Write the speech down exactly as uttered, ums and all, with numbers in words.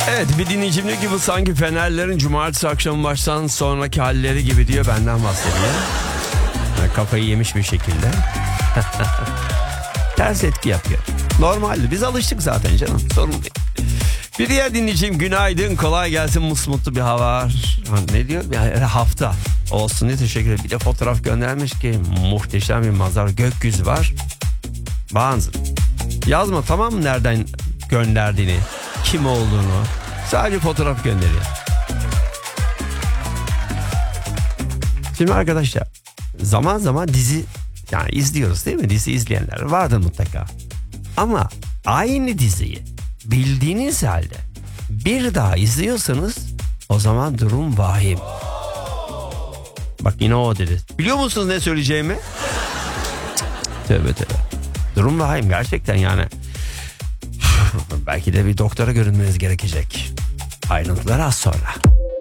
Evet, bir dinleyicim diyor ki bu sanki Fenerlerin cumartesi akşamı maçtan sonraki halleri gibi diyor, benden bahsediyor. Yani kafayı yemiş bir şekilde. Ters etki yapıyor. Normaldi, biz alıştık zaten canım, sorun değil. Bir diğer dinleyicim günaydın, kolay gelsin, musmutlu bir hava var. Ne diyor? Yani hafta olsun diye teşekkür ederim. Bir de fotoğraf göndermiş ki muhteşem bir manzara, gökyüzü var. Bazı yazma tamam mı, nereden gönderdiğini, kim olduğunu, sadece fotoğraf gönderiyor. Şimdi arkadaşlar, zaman zaman dizi yani izliyoruz değil mi? Dizi izleyenler vardır mutlaka. Ama aynı diziyi bildiğiniz halde bir daha izliyorsanız o zaman durum vahim. Bak yine o dedi. Biliyor musunuz ne söyleyeceğimi? Tövbe tövbe. Durum vahim gerçekten yani. Belki de bir doktora görünmeniz gerekecek. Ayrıntılar az sonra.